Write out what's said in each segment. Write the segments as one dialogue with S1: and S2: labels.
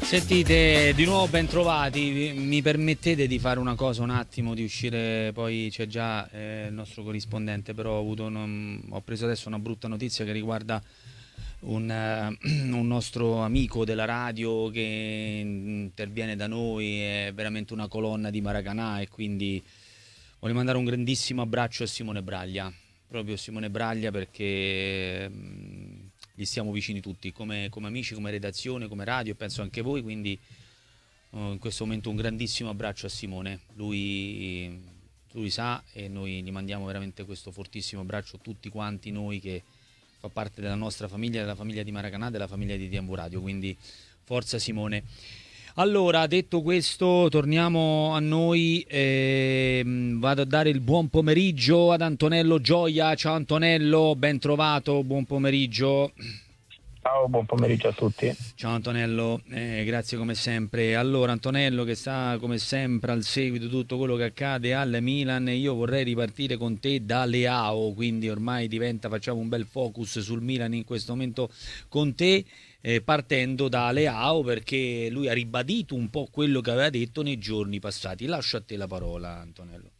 S1: Sentite, di nuovo ben trovati. Mi permettete di fare una cosa un attimo, di uscire, poi c'è già il nostro corrispondente, però ho preso adesso una brutta notizia che riguarda un nostro amico della radio che interviene da noi, è veramente una colonna di Maracanà, e quindi voglio mandare un grandissimo abbraccio a Simone Braglia, proprio Simone Braglia, perché gli stiamo vicini tutti, come amici, come redazione, come radio, e penso anche voi, quindi in questo momento un grandissimo abbraccio a Simone. Lui sa, e noi gli mandiamo veramente questo fortissimo abbraccio a tutti quanti noi, che fa parte della nostra famiglia, della famiglia di Maracanà, della famiglia di Tiembu Radio, quindi forza Simone. Allora, detto questo, torniamo a noi. Vado a dare il buon pomeriggio ad Antonello Gioia. Ciao Antonello, ben trovato, buon pomeriggio.
S2: Ciao, buon pomeriggio a tutti.
S1: Ciao Antonello, grazie come sempre. Allora, Antonello, che sta come sempre al seguito di tutto quello che accade al Milan, io vorrei ripartire con te da Leao, quindi ormai facciamo un bel focus sul Milan in questo momento con te, partendo da Leao, perché lui ha ribadito un po' quello che aveva detto nei giorni passati. Lascio a te la parola, Antonello.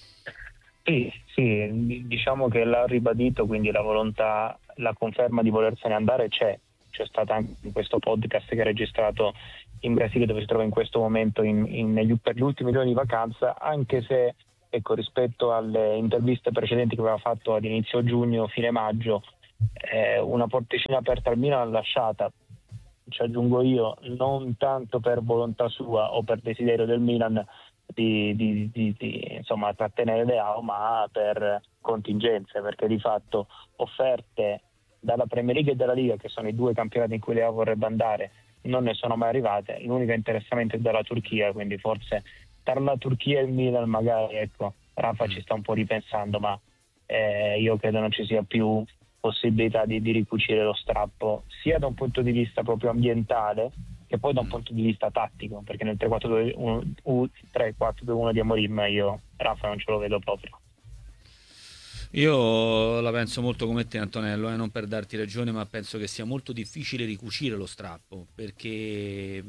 S2: Sì, diciamo che l'ha ribadito, quindi la volontà, la conferma di volersene andare c'è stata anche in questo podcast che ha registrato in Brasile, dove si trova in questo momento per gli ultimi giorni di vacanza, anche se, ecco, rispetto alle interviste precedenti che aveva fatto ad inizio giugno, fine maggio, una porticina aperta al Milan l'ha lasciata. Ci aggiungo io, non tanto per volontà sua o per desiderio del Milan di insomma trattenere Leao, ma per contingenze, perché di fatto offerte dalla Premier League e dalla Liga, che sono i due campionati in cui Leao vorrebbe andare, non ne sono mai arrivate. L'unico interessamento è dalla Turchia, quindi forse tra la Turchia e il Milan magari, ecco, Rafa ci sta un po' ripensando, ma io credo non ci sia più possibilità di ricucire lo strappo, sia da un punto di vista proprio ambientale che poi da un punto di vista tattico, perché nel 3-4-2-1 di Amorim io Rafa non ce lo vedo proprio.
S1: Io la penso molto come te, Antonello, non per darti ragione, ma penso che sia molto difficile ricucire lo strappo, perché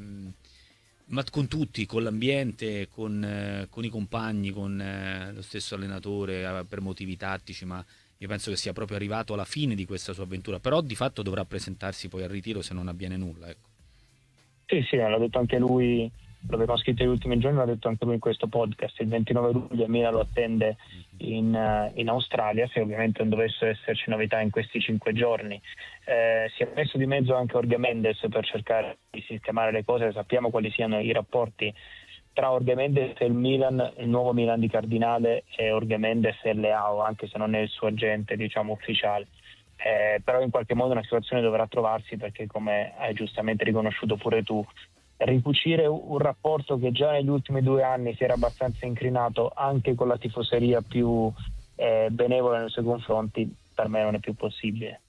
S1: ma con tutti, con l'ambiente, con i compagni, con lo stesso allenatore, per motivi tattici, ma io penso che sia proprio arrivato alla fine di questa sua avventura, però di fatto dovrà presentarsi poi al ritiro se non avviene nulla, ecco.
S2: Sì, l'ha detto anche lui, lo avevamo scritto negli ultimi giorni, l'ha detto anche lui in questo podcast. Il 29 luglio Milan lo attende in Australia, se ovviamente non dovessero esserci novità in questi 5 giorni. Si è messo di mezzo anche Jorge Mendes per cercare di sistemare le cose. Sappiamo quali siano i rapporti tra Jorge Mendes e il Milan, il nuovo Milan di Cardinale, e Jorge Mendes e Leao, anche se non è il suo agente, diciamo, ufficiale. Però in qualche modo una situazione dovrà trovarsi, perché, come hai giustamente riconosciuto pure tu, ricucire un rapporto che già negli ultimi 2 anni si era abbastanza incrinato anche con la tifoseria più benevola nei suoi confronti, per me non è più possibile.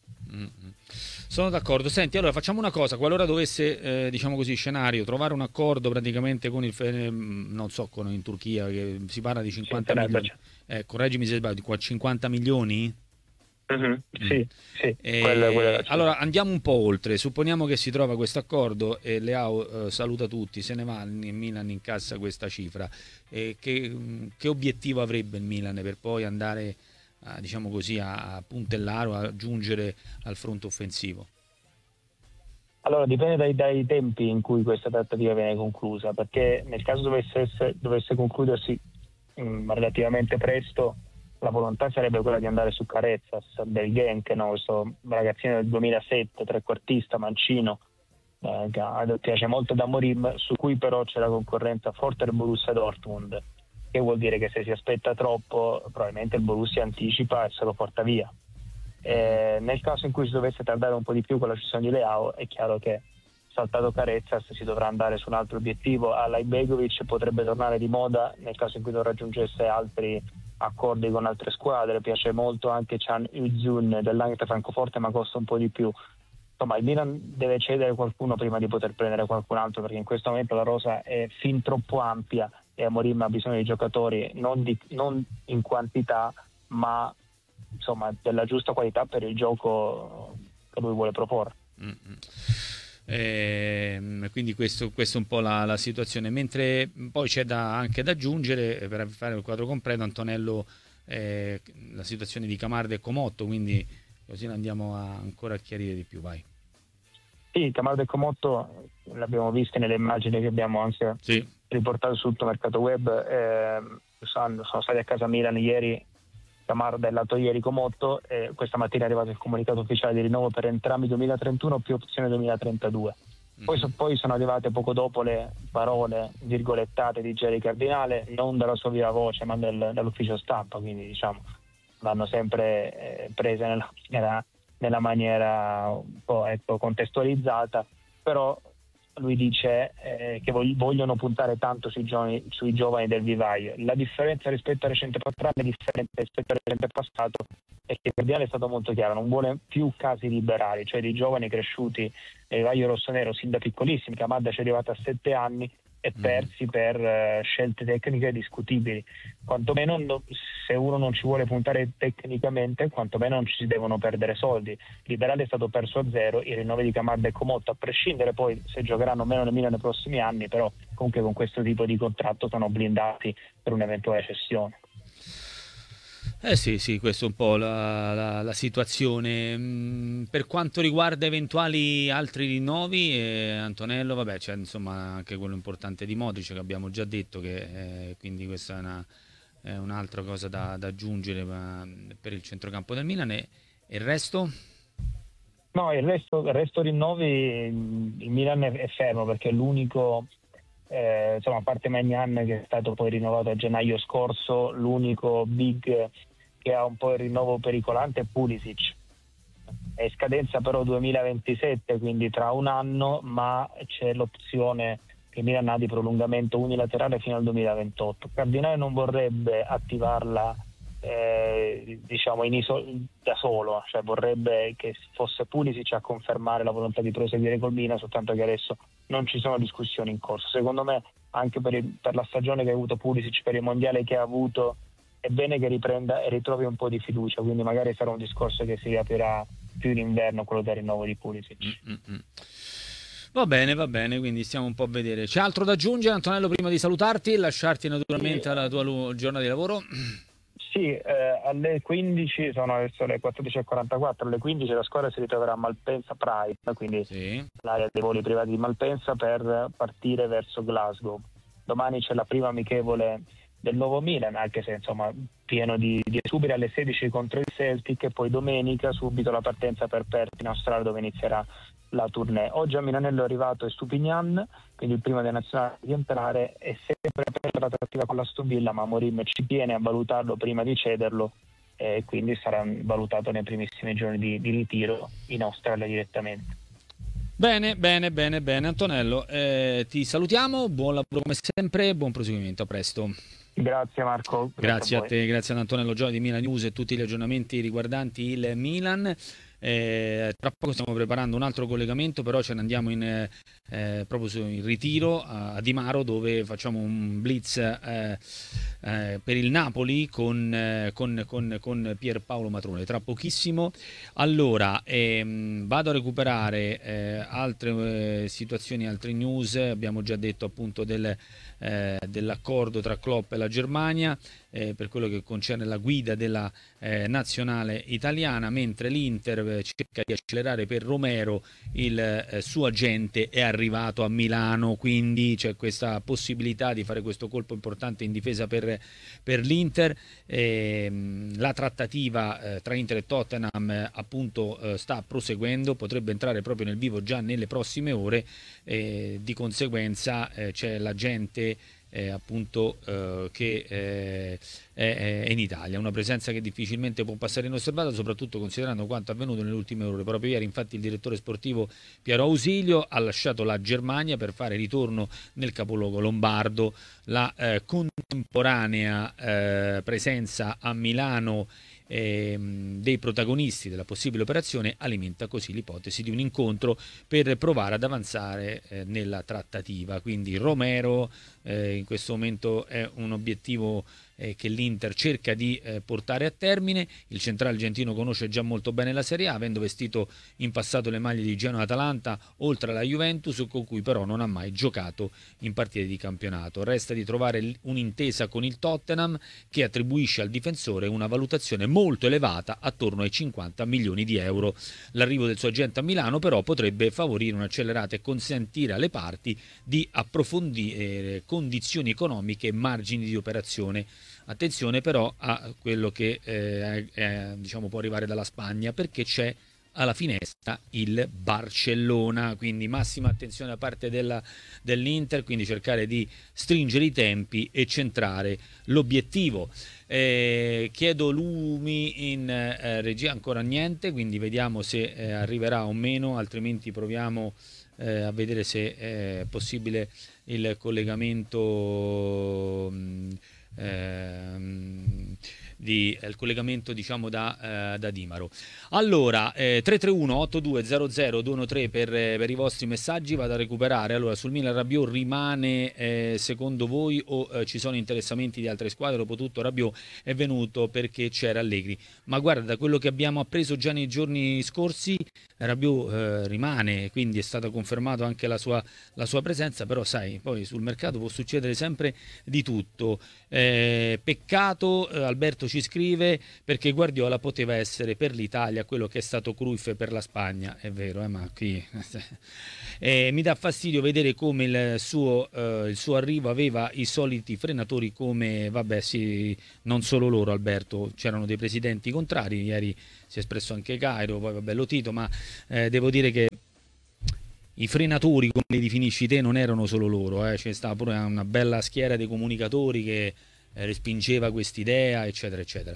S1: Sono d'accordo. Senti, allora facciamo una cosa: qualora dovesse, diciamo così, scenario, trovare un accordo praticamente con non so, con in Turchia, che si parla di 50 milioni, correggimi se sbaglio, di 50 milioni?
S2: Sì, quella
S1: allora andiamo un po' oltre. Supponiamo che si trova questo accordo e Leao saluta tutti, se ne va, il Milan incassa questa cifra. Che obiettivo avrebbe il Milan per poi andare, diciamo così, a puntellare o a giungere al fronte offensivo?
S2: Allora, dipende dai tempi in cui questa trattativa viene conclusa, perché nel caso dovesse concludersi relativamente presto, la volontà sarebbe quella di andare su Carezas del Genk, no? Questo ragazzino del 2007, trequartista, mancino, che piace molto da Amorim, su cui però c'è la concorrenza forte del Borussia Dortmund, che vuol dire che se si aspetta troppo probabilmente il Borussia anticipa e se lo porta via. Nel caso in cui si dovesse tardare un po' di più con la cessione di Leao, è chiaro che, saltato Carezas, si dovrà andare su un altro obiettivo. Alajbegovic potrebbe tornare di moda nel caso in cui non raggiungesse altri accordi con altre squadre. Piace molto anche Can Uzun dell'Eintracht Francoforte, ma costa un po' di più. Insomma, il Milan deve cedere qualcuno prima di poter prendere qualcun altro, perché in questo momento la rosa è fin troppo ampia e Amorim ha bisogno di giocatori non in quantità, ma insomma della giusta qualità per il gioco che lui vuole proporre.
S1: Quindi questo è un po' la situazione, mentre poi c'è anche da aggiungere, per fare il quadro completo, Antonello, la situazione di Camarda e Comotto, quindi così andiamo ancora a chiarire di più, vai.
S2: Sì, Camarda e Comotto l'abbiamo visto nelle immagini che abbiamo anche riportato sul tuo mercato web, sono stati a casa Milan ieri. Camarda è andato ieri Comotto, e questa mattina è arrivato il comunicato ufficiale di rinnovo per entrambi 2031 più opzione 2032. Poi sono arrivate poco dopo le parole virgolettate di Jerry Cardinale, non dalla sua viva voce ma dall'ufficio stampa, quindi diciamo vanno sempre prese nella maniera un po' contestualizzata, però lui dice che vogliono puntare tanto sui giovani del vivaio. La differenza rispetto al recente passato è che Cardinale è stato molto chiaro, non vuole più casi liberali, cioè di giovani cresciuti nel vivaio rossonero sin da piccolissimi. Camarda ci è arrivata a 7 anni e persi per scelte tecniche discutibili. Quantomeno se uno non ci vuole puntare tecnicamente, quantomeno non ci si devono perdere soldi. Liberale è stato perso a zero, i rinnovi di Camarda e Comotto, a prescindere poi se giocheranno o meno nel Milan nei prossimi anni, però comunque con questo tipo di contratto sono blindati per un'eventuale cessione.
S1: Sì, questa è un po' la situazione. Per quanto riguarda eventuali altri rinnovi, Antonello, vabbè, c'è insomma anche quello importante di Modric che abbiamo già detto, che quindi questa è un'altra cosa da aggiungere per il centrocampo del Milan, e il resto?
S2: No, il resto rinnovi il Milan è fermo, perché è l'unico, insomma, a parte Maignan che è stato poi rinnovato a gennaio scorso, l'unico big che ha un po' il rinnovo pericolante è Pulisic. È scadenza però 2027, quindi tra un anno, ma c'è l'opzione che Milan ha di prolungamento unilaterale fino al 2028. Cardinale non vorrebbe attivarla diciamo da solo, cioè vorrebbe che fosse Pulisic a confermare la volontà di proseguire col Milan, soltanto che adesso non ci sono discussioni in corso. Secondo me anche per la stagione che ha avuto Pulisic, per il mondiale che ha avuto, è bene che riprenda e ritrovi un po' di fiducia, quindi magari sarà un discorso che si riaprirà più in inverno, quello del rinnovo di Pulisic.
S1: Va bene, quindi stiamo un po' a vedere. C'è altro da aggiungere, Antonello, prima di salutarti e lasciarti naturalmente alla tua giornata di lavoro?
S2: Sì, alle 15, sono adesso le 14:44, alle 15 la squadra si ritroverà a Malpensa Pride, quindi l'area dei voli privati di Malpensa, per partire verso Glasgow. Domani c'è la prima amichevole del nuovo Milan, anche se insomma pieno di esuberi, alle 16 contro il Celtic, e poi domenica subito la partenza per Perth in Australia, dove inizierà la tournée. Oggi a Milanello è arrivato Estupiñán, quindi il primo dei nazionali di entrare, e sempre per la trattativa con la Aston Villa, ma Amorim ci tiene a valutarlo prima di cederlo, e quindi sarà valutato nei primissimi giorni di ritiro in Australia direttamente.
S1: Bene, Antonello, ti salutiamo, buon lavoro come sempre, buon proseguimento, a presto.
S2: Grazie Marco.
S1: Grazie a te, grazie ad Antonello Gioia di Milan News e tutti gli aggiornamenti riguardanti il Milan. Tra poco stiamo preparando un altro collegamento, però ce ne andiamo proprio in ritiro a Di Maro, dove facciamo un blitz per il Napoli con Pierpaolo Matrone tra pochissimo. Allora vado a recuperare altre situazioni, altre news. Abbiamo già detto appunto dell'accordo tra Klopp e la Germania per quello che concerne la guida della nazionale italiana, mentre l'Inter cerca di accelerare per Romero. Il suo agente è arrivato a Milano, quindi c'è questa possibilità di fare questo colpo importante in difesa per l'Inter. La trattativa tra Inter e Tottenham appunto sta proseguendo, potrebbe entrare proprio nel vivo già nelle prossime ore, di conseguenza c'è l'agente appunto che è in Italia, una presenza che difficilmente può passare inosservata, soprattutto considerando quanto avvenuto nelle ultime ore. Proprio ieri infatti il direttore sportivo Piero Ausilio ha lasciato la Germania per fare ritorno nel capoluogo lombardo. La contemporanea presenza a Milano dei protagonisti della possibile operazione alimenta così l'ipotesi di un incontro per provare ad avanzare nella trattativa. Quindi Romero in questo momento è un obiettivo che l'Inter cerca di portare a termine. Il centrale argentino conosce già molto bene la Serie A, avendo vestito in passato le maglie di Genoa e Atalanta, oltre alla Juventus, con cui però non ha mai giocato in partite di campionato. Resta di trovare un'intesa con il Tottenham, che attribuisce al difensore una valutazione molto elevata, attorno ai 50 milioni di euro. L'arrivo del suo agente a Milano però potrebbe favorire un'accelerata e consentire alle parti di approfondire condizioni economiche e margini di operazione. Attenzione però a quello che diciamo può arrivare dalla Spagna, perché c'è alla finestra il Barcellona, quindi massima attenzione da parte dell'Inter, quindi cercare di stringere i tempi e centrare l'obiettivo. Chiedo Lumi in regia, ancora niente, quindi vediamo se arriverà o meno, altrimenti proviamo a vedere se è possibile il collegamento il collegamento diciamo da Dimaro. Allora 331 8200 213 per i vostri messaggi, vado a recuperare. Allora, sul Milan, Rabiot rimane secondo voi o ci sono interessamenti di altre squadre? Dopotutto Rabiot è venuto perché c'era Allegri, ma guarda, da quello che abbiamo appreso già nei giorni scorsi, Rabiot rimane, quindi è stata confermata anche la sua presenza, però sai, poi sul mercato può succedere sempre di tutto. Peccato, Alberto ci scrive, perché Guardiola poteva essere per l'Italia quello che è stato Cruyff per la Spagna. È vero, ma qui mi dà fastidio vedere come il suo arrivo aveva i soliti frenatori, come vabbè sì, non solo loro, Alberto, c'erano dei presidenti contrari, ieri si è espresso anche Cairo, poi vabbè Lotito, ma devo dire che i frenatori, come li definisci te, non erano solo loro, c'è stata pure una bella schiera dei comunicatori che respingeva quest'idea, eccetera eccetera.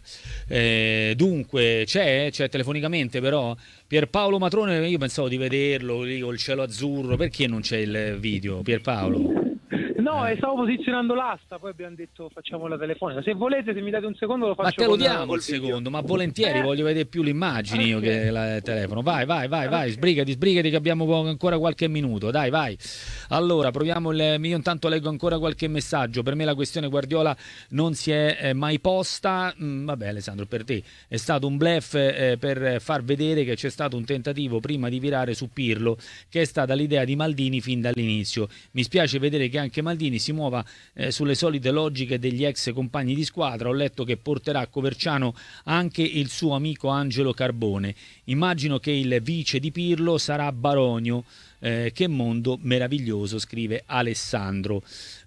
S1: Dunque c'è telefonicamente però Pierpaolo Matrone, io pensavo di vederlo lì col cielo azzurro, perché non c'è il video, Pierpaolo?
S3: No, stavo posizionando l'asta, poi abbiamo detto facciamo la telefonica. Se volete, se mi date un secondo lo faccio.
S1: Ma te lo diamo il secondo, ma volentieri, voglio vedere più le immagini io che il telefono. Vai, sbrigati che abbiamo ancora qualche minuto, dai, vai. Allora, proviamo io intanto leggo ancora qualche messaggio. Per me la questione Guardiola non si è mai posta. Vabbè Alessandro, per te è stato un bluff per far vedere che c'è stato un tentativo prima di virare su Pirlo, che è stata l'idea di Maldini fin dall'inizio. Mi spiace vedere che anche Maldini si muova sulle solite logiche degli ex compagni di squadra. Ho letto che porterà a Coverciano anche il suo amico Angelo Carbone. Immagino che il vice di Pirlo sarà Baronio. Che mondo meraviglioso, scrive Alessandro.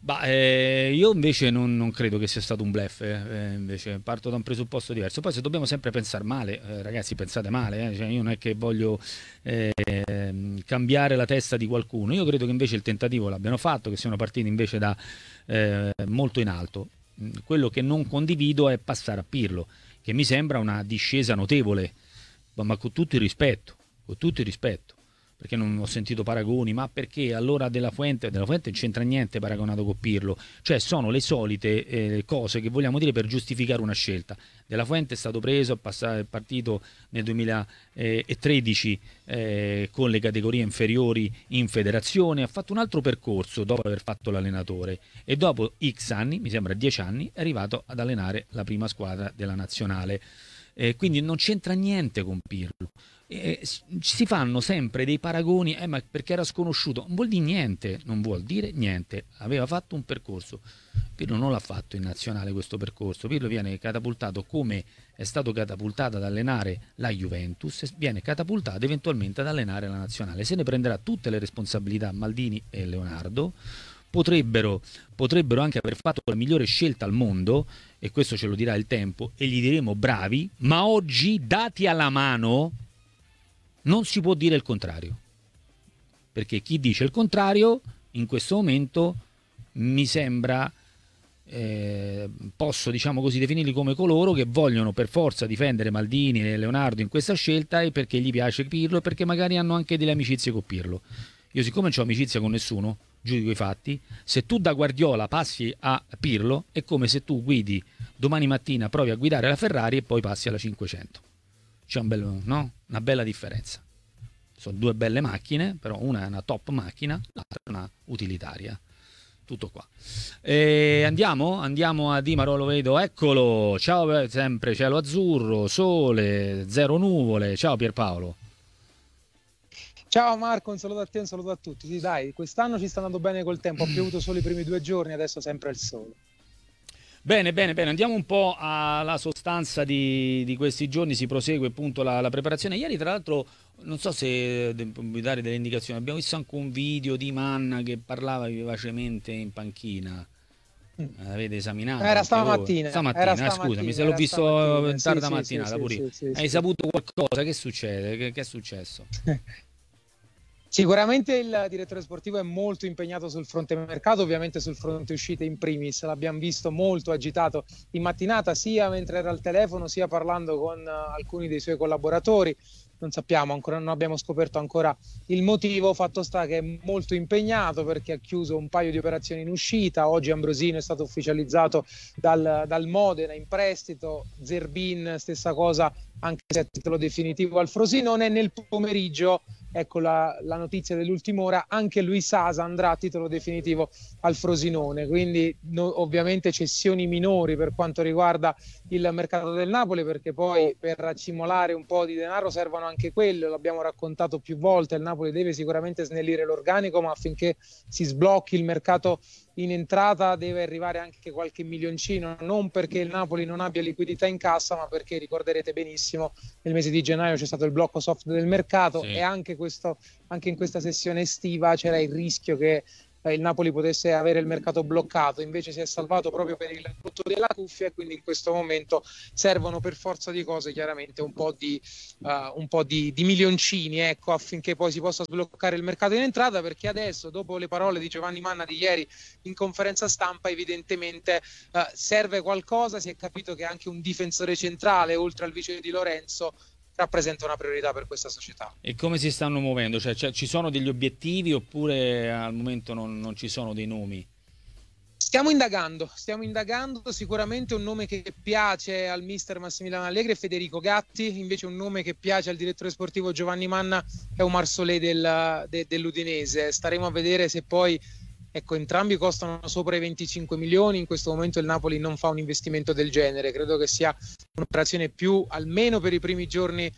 S1: Io invece non credo che sia stato un bluff, invece parto da un presupposto diverso. Poi se dobbiamo sempre pensare male, ragazzi, pensate male, cioè, io non è che voglio cambiare la testa di qualcuno. Io credo che invece il tentativo l'abbiano fatto, che siano partiti invece da molto in alto. Quello che non condivido è passare a Pirlo, che mi sembra una discesa notevole, ma con tutto il rispetto, perché non ho sentito paragoni, ma perché allora Della Fuente non c'entra niente paragonato con Pirlo, cioè sono le solite cose che vogliamo dire per giustificare una scelta. Della Fuente è stato preso, è partito nel 2013 con le categorie inferiori in federazione, ha fatto un altro percorso dopo aver fatto l'allenatore e dopo X anni, mi sembra 10 anni, è arrivato ad allenare la prima squadra della nazionale, quindi non c'entra niente con Pirlo. Si fanno sempre dei paragoni, ma perché era sconosciuto, non vuol dire niente, aveva fatto un percorso. Pirlo non l'ha fatto in nazionale questo percorso. Pirlo viene catapultato come è stato catapultato ad allenare la Juventus, viene catapultato eventualmente ad allenare la nazionale. Se ne prenderà tutte le responsabilità Maldini e Leonardo. Potrebbero anche aver fatto la migliore scelta al mondo, e questo ce lo dirà il tempo e gli diremo bravi, ma oggi, dati alla mano, non si può dire il contrario, perché chi dice il contrario in questo momento mi sembra posso diciamo così definirli come coloro che vogliono per forza difendere Maldini e Leonardo in questa scelta, e perché gli piace Pirlo e perché magari hanno anche delle amicizie con Pirlo. Io siccome non ho amicizia con nessuno, giudico i fatti. Se tu da Guardiola passi a Pirlo è come se tu guidi domani mattina, provi a guidare la Ferrari e poi passi alla 500. C'è una bella differenza. Sono due belle macchine, però una è una top macchina, l'altra è una utilitaria. Tutto qua. Andiamo a Dimaro, lo vedo, eccolo. Ciao, sempre cielo azzurro, sole, zero nuvole. Ciao Pierpaolo.
S3: Ciao Marco, un saluto a te, un saluto a tutti. Sì, dai, quest'anno ci sta andando bene col tempo, ha piovuto solo i primi 2 giorni, adesso sempre il sole.
S1: Bene, andiamo un po' alla sostanza di questi giorni, si prosegue appunto la preparazione. Ieri tra l'altro, non so se puoi dare delle indicazioni, abbiamo visto anche un video di Manna che parlava vivacemente in panchina. Avete esaminato?
S3: Era stamattina,
S1: Scusami, se l'ho visto in tarda mattinata pure. Hai
S3: sì.
S1: saputo qualcosa? Che succede? Che è successo?
S3: Sicuramente il direttore sportivo è molto impegnato sul fronte mercato, ovviamente sul fronte uscite in primis. L'abbiamo visto molto agitato in mattinata, sia mentre era al telefono, sia parlando con alcuni dei suoi collaboratori. Non sappiamo ancora, non abbiamo scoperto ancora il motivo. Fatto sta che è molto impegnato perché ha chiuso un paio di operazioni in uscita. Oggi Ambrosino è stato ufficializzato dal Modena in prestito, Zerbin stessa cosa, anche se a titolo definitivo al Frosinone. Nel pomeriggio, ecco la notizia dell'ultima ora, anche Luis Sasa andrà a titolo definitivo al Frosinone, quindi ovviamente cessioni minori per quanto riguarda il mercato del Napoli, perché poi per accumulare un po' di denaro servono anche quello, l'abbiamo raccontato più volte, il Napoli deve sicuramente snellire l'organico, ma affinché si sblocchi il mercato in entrata deve arrivare anche qualche milioncino, non perché il Napoli non abbia liquidità in cassa, ma perché ricorderete benissimo nel mese di gennaio c'è stato il blocco soft del mercato, sì. E anche in questa sessione estiva c'era il rischio che il Napoli potesse avere il mercato bloccato, invece si è salvato proprio per il rotto della cuffia, e quindi in questo momento servono per forza di cose chiaramente un po' di milioncini, ecco, affinché poi si possa sbloccare il mercato in entrata, perché adesso, dopo le parole di Giovanni Manna di ieri in conferenza stampa, evidentemente serve qualcosa. Si è capito che anche un difensore centrale, oltre al vice di Lorenzo, rappresenta una priorità per questa società.
S1: E come si stanno muovendo? Cioè, ci sono degli obiettivi oppure al momento non ci sono dei nomi?
S3: Stiamo indagando, sicuramente un nome che piace al mister Massimiliano Allegri è Federico Gatti, invece un nome che piace al direttore sportivo Giovanni Manna è Omar Solé dell'Udinese. Staremo a vedere se poi, ecco, entrambi costano sopra i 25 milioni, in questo momento il Napoli non fa un investimento del genere, credo che sia un'operazione più almeno per i primi giorni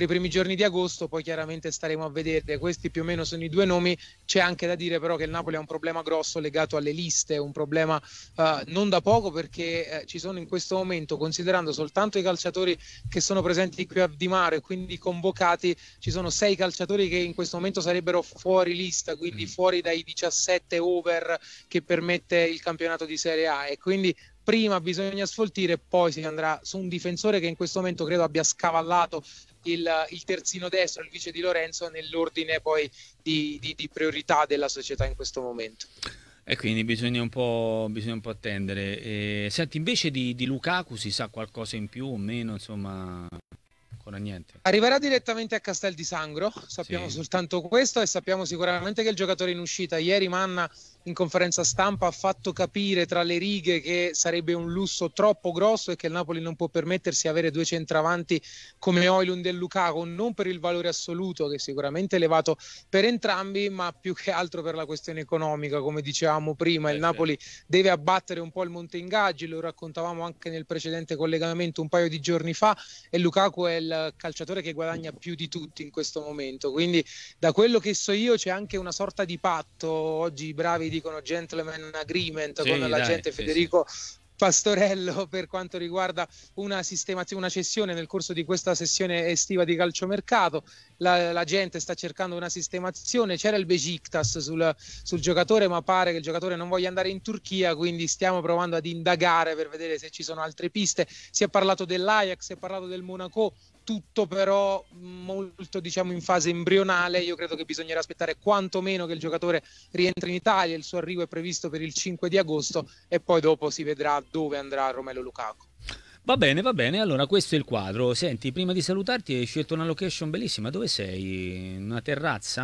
S3: di agosto, poi chiaramente staremo a vedere. Questi più o meno sono i due nomi. C'è anche da dire però che il Napoli ha un problema grosso legato alle liste, un problema non da poco, perché ci sono in questo momento, considerando soltanto i calciatori che sono presenti qui a Dimaro e quindi convocati, ci sono 6 calciatori che in questo momento sarebbero fuori lista, quindi fuori dai 17 over che permette il campionato di Serie A, e quindi prima bisogna sfoltire, poi si andrà su un difensore che in questo momento credo abbia scavallato il terzino destro, il vice di Lorenzo, nell'ordine poi di priorità della società in questo momento.
S1: E quindi bisogna un po' attendere. Senti, invece di Lukaku si sa qualcosa in più o meno, insomma, ancora niente?
S3: Arriverà direttamente a Castel di Sangro, sappiamo soltanto questo, e sappiamo sicuramente che il giocatore in uscita. Ieri Manna in conferenza stampa ha fatto capire tra le righe che sarebbe un lusso troppo grosso e che il Napoli non può permettersi avere 2 centravanti come Højlund e Lukaku, non per il valore assoluto, che è sicuramente elevato per entrambi, ma più che altro per la questione economica. Come dicevamo prima, il Napoli deve abbattere un po' il monte ingaggi, lo raccontavamo anche nel precedente collegamento un paio di giorni fa, e Lukaku è il calciatore che guadagna più di tutti in questo momento, quindi da quello che so io c'è anche una sorta di patto, oggi i bravi dicono gentleman agreement, con l'agente Federico Pastorello, per quanto riguarda una cessione nel corso di questa sessione estiva di calciomercato. La gente sta cercando una sistemazione. C'era il Besiktas sul giocatore, ma pare che il giocatore non voglia andare in Turchia, quindi stiamo provando ad indagare per vedere se ci sono altre piste. Si è parlato dell'Ajax, si è parlato del Monaco, tutto però molto, diciamo, in fase embrionale. Io credo che bisognerà aspettare quantomeno che il giocatore rientri in Italia, il suo arrivo è previsto per il 5 di agosto e poi dopo si vedrà dove andrà Romelu Lukaku.
S1: Va bene, allora questo è il quadro. Senti, prima di salutarti hai scelto una location bellissima, dove sei? Una terrazza?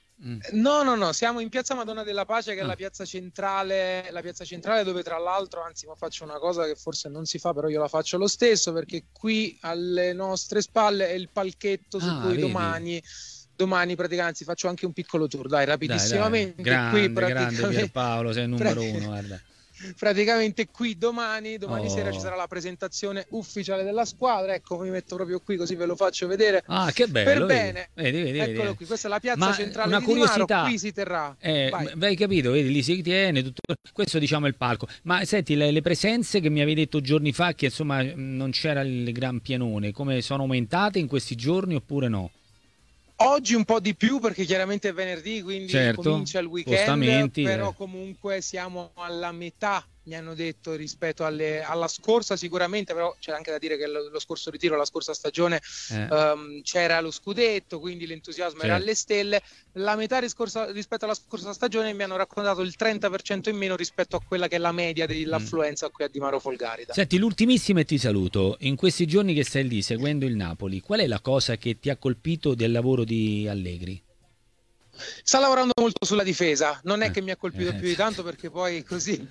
S3: No, siamo in Piazza Madonna della Pace, che è la piazza centrale dove, tra l'altro, anzi, ma faccio una cosa che forse non si fa, però io la faccio lo stesso, perché qui alle nostre spalle è il palchetto su cui domani praticamente faccio anche un piccolo tour, dai, rapidissimamente.
S1: Grande,
S3: qui
S1: grande Pierpaolo, sei il numero uno, guarda.
S3: Praticamente qui domani sera ci
S1: Oh.
S3: sarà la presentazione ufficiale della squadra. Ecco, mi metto proprio qui così ve lo faccio vedere.
S1: Ah, che bello,
S3: Per bene,
S1: vedi.
S3: eccolo qui, questa è la piazza
S1: Ma
S3: centrale
S1: una
S3: di Di Maro,
S1: curiosità,
S3: qui si terrà. Vai.
S1: hai capito, vedi, lì si tiene tutto, questo diciamo è il palco. Ma senti, le presenze che mi avevi detto giorni fa che insomma non c'era il gran pienone, come sono aumentate in questi giorni oppure no?
S3: Oggi un po' di più perché chiaramente è venerdì, quindi
S1: Certo,
S3: comincia il weekend,
S1: spostamenti,
S3: però comunque siamo alla metà, mi hanno detto, rispetto alla scorsa sicuramente, però c'è anche da dire che lo scorso ritiro, la scorsa stagione c'era lo scudetto, quindi l'entusiasmo era
S1: Certo.
S3: alle stelle. La metà rispetto alla scorsa stagione mi hanno raccontato il 30% in meno rispetto a quella che è la media dell'affluenza qui a Di Maro Folgarida.
S1: Senti, l'ultimissima e ti saluto. In questi giorni che sei lì seguendo il Napoli, qual è la cosa che ti ha colpito del lavoro di Allegri?
S3: Sta lavorando molto sulla difesa, non è che mi ha colpito più di tanto perché poi così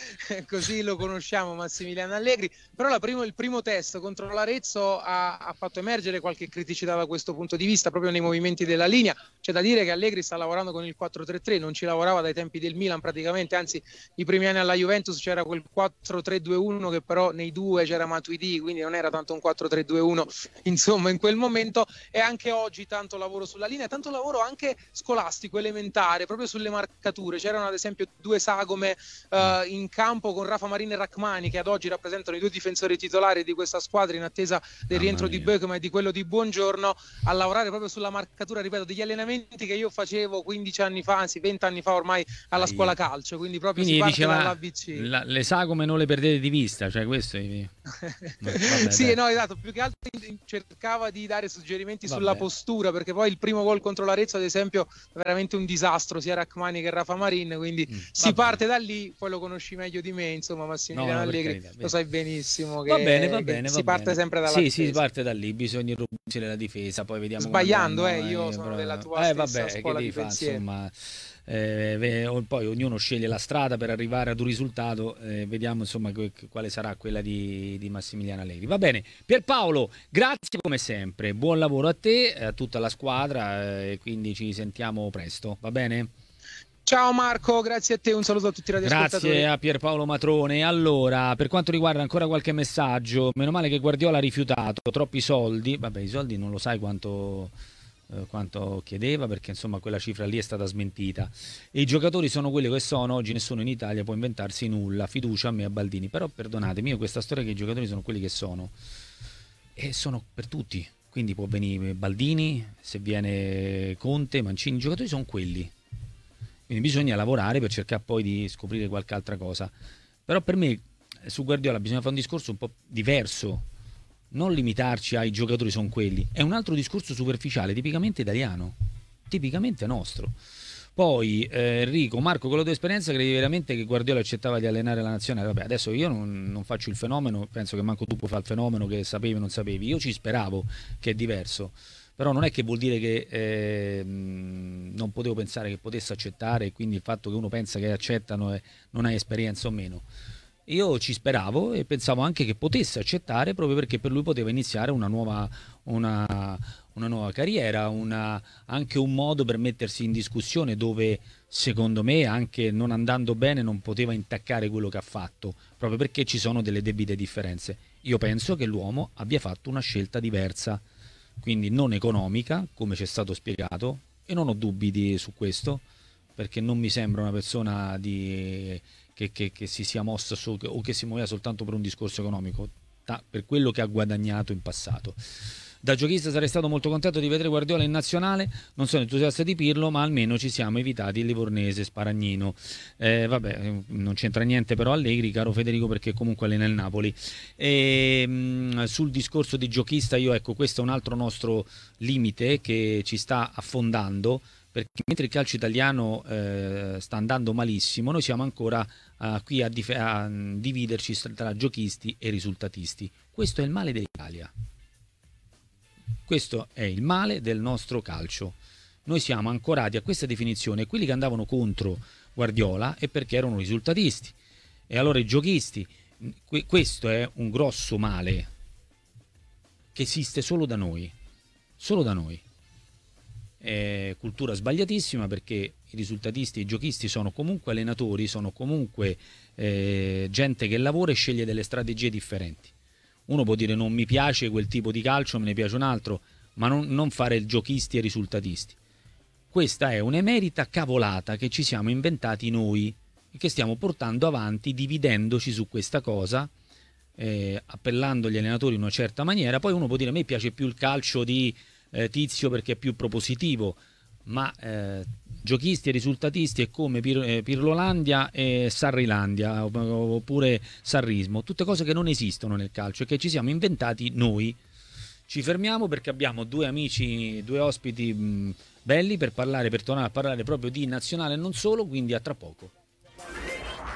S3: lo conosciamo Massimiliano Allegri, però il primo test contro l'Arezzo ha fatto emergere qualche criticità da questo punto di vista, proprio nei movimenti della linea. C'è da dire che Allegri sta lavorando con il 4-3-3, non ci lavorava dai tempi del Milan praticamente, anzi i primi anni alla Juventus c'era quel 4-3-2-1 che però nei due c'era Matuidi, quindi non era tanto un 4-3-2-1 insomma in quel momento, e anche oggi tanto lavoro sulla linea, tanto lavoro anche scolastico, elementare, proprio sulle marcature. C'erano ad esempio due sagome in campo con Rafa Marin e Rachmani, che ad oggi rappresentano i due difensori titolari di questa squadra in attesa del rientro di Beukema e di quello di Buongiorno, a lavorare proprio sulla marcatura, ripeto, degli allenamenti che io facevo 15 anni fa, anzi 20 anni fa ormai alla scuola calcio, quindi proprio si parte dall'ABC.
S1: Le sagome non le perdete di vista, cioè questo vabbè,
S3: sì,
S1: dai.
S3: no, esatto, più che altro cercava di dare suggerimenti sulla postura, perché poi il primo gol contro l'Arezzo ad esempio veramente un disastro sia Rachmani che Rafa Marin, quindi si parte da lì. Poi lo conosci meglio di me, insomma, Massimiliano Allegri, lo sai benissimo che,
S1: va bene,
S3: si parte sempre dalla difesa.
S1: Sì, si parte da lì, bisogna irrobustire la difesa, poi vediamo
S3: sbagliando, io sono della tua stessa scuola di pensiero.
S1: Insomma, poi ognuno sceglie la strada per arrivare ad un risultato, vediamo insomma quale sarà quella di Massimiliano Allegri. Va bene, Pierpaolo, grazie come sempre, buon lavoro a te, a tutta la squadra, e quindi ci sentiamo presto, va bene?
S3: Ciao Marco, grazie a te, un saluto a tutti i radioascoltatori.
S1: Grazie a Pierpaolo Matrone. Allora, per quanto riguarda ancora qualche messaggio, meno male che Guardiola ha rifiutato, troppi soldi, vabbè i soldi non lo sai quanto chiedeva, perché insomma quella cifra lì è stata smentita, e i giocatori sono quelli che sono, oggi nessuno in Italia può inventarsi nulla, fiducia a me e a Baldini, però perdonatemi, io questa storia che i giocatori sono quelli che sono, e sono per tutti, quindi può venire Baldini, se viene Conte, Mancini, i giocatori sono quelli, quindi bisogna lavorare per cercare poi di scoprire qualche altra cosa. Però per me su Guardiola bisogna fare un discorso un po' diverso, non limitarci ai giocatori sono quelli, è un altro discorso superficiale, tipicamente italiano, tipicamente nostro. Poi Enrico, Marco, con la tua esperienza credi veramente che Guardiola accettava di allenare la nazionale? Vabbè, adesso io non faccio il fenomeno, penso che manco tu puoi fare il fenomeno che sapevi o non sapevi, io ci speravo, che è diverso, però non è che vuol dire che non potevo pensare che potesse accettare, e quindi il fatto che uno pensa che accettano e non hai esperienza o meno. Io ci speravo e pensavo anche che potesse accettare, proprio perché per lui poteva iniziare una nuova carriera, anche un modo per mettersi in discussione, dove secondo me anche non andando bene non poteva intaccare quello che ha fatto, proprio perché ci sono delle debite differenze. Io penso che l'uomo abbia fatto una scelta diversa, quindi non economica, come ci è stato spiegato, e non ho dubbi su questo, perché non mi sembra una persona che si sia mossa o che si muoveva soltanto per un discorso economico, per quello che ha guadagnato in passato. Da giochista sarei stato molto contento di vedere Guardiola in nazionale, non sono entusiasta di Pirlo, ma almeno ci siamo evitati il livornese Sparagnino. Vabbè, non c'entra niente però Allegri, caro Federico, perché comunque allena il Napoli. Sul discorso di giochista, questo è un altro nostro limite che ci sta affondando, perché mentre il calcio italiano sta andando malissimo, noi siamo ancora qui a dividerci tra giochisti e risultatisti. Questo è il male dell'Italia. Questo è il male del nostro calcio. Noi siamo ancorati a questa definizione, e quelli che andavano contro Guardiola è perché erano risultatisti. E allora i giochisti, questo è un grosso male che esiste solo da noi. Solo da noi. cultura sbagliatissima, perché i risultatisti e i giochisti sono comunque allenatori, sono comunque gente che lavora e sceglie delle strategie differenti. Uno può dire non mi piace quel tipo di calcio, me ne piace un altro, ma non fare giochisti e risultatisti. Questa è un'emerita cavolata che ci siamo inventati noi e che stiamo portando avanti dividendoci su questa cosa, appellando gli allenatori in una certa maniera. Poi uno può dire a me piace più il calcio di Tizio perché è più propositivo, ma giochisti e risultatisti è come Pirlolandia e Sarrilandia oppure Sarrismo, tutte cose che non esistono nel calcio e che ci siamo inventati noi. Ci fermiamo perché abbiamo due amici, due ospiti belli per tornare a parlare proprio di nazionale e non solo, quindi a tra poco.